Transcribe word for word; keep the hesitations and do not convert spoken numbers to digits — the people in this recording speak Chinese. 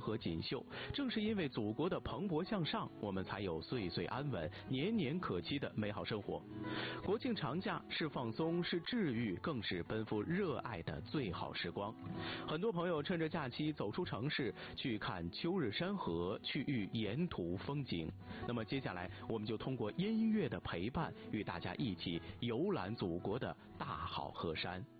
和锦绣。正是因为祖国的蓬勃向上，我们才有岁岁安稳、年年可期的美好生活。国庆长假是放松，是治愈，更是奔赴热爱的最好时光。很多朋友趁着假期走出城市，去看秋日山河，去遇沿途风景。那么接下来，我们就通过音乐的陪伴，与大家一起游览祖国的大好河山。